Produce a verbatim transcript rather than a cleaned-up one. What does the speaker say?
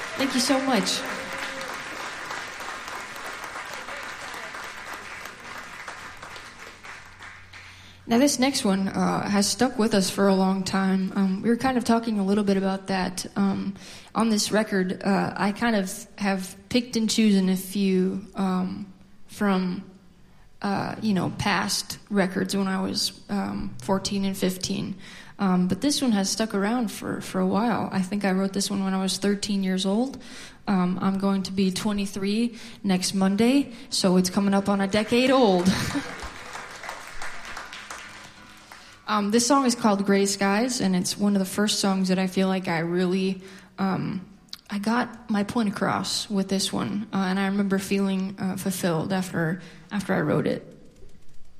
Thank you so much. Now, this next one uh, has stuck with us for a long time. Um, we were kind of talking a little bit about that. Um, on this record, uh, I kind of have picked and chosen a few um, from, uh, you know, past records when I was um, fourteen and fifteen. Um, but this one has stuck around for, for a while. I think I wrote this one when I was thirteen years old. Um, I'm going to be twenty-three next Monday, so it's coming up on a decade old. Um, this song is called Gray Skies, and it's one of the first songs that I feel like I really, um, I got my point across with this one, uh, and I remember feeling uh, fulfilled after after I wrote it.